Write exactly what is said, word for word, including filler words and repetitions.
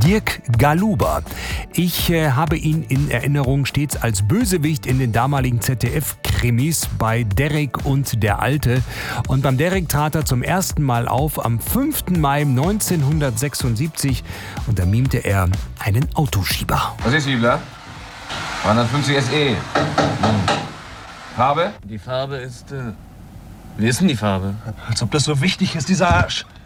Dirk Galuber. Ich äh, habe ihn in Erinnerung stets als Bösewicht in den damaligen Z D F-Krimis bei Derrick und der Alte. Und beim Derrick trat er zum ersten Mal auf am fünften Mai neunzehnhundertsechsundsiebzig und da mimte er einen Autoschieber. Was ist, Wiebler? dreihundertfünfzig S E. Hm. Farbe? Die Farbe ist, äh, wie ist denn die Farbe? Als ob das so wichtig ist, dieser Arsch.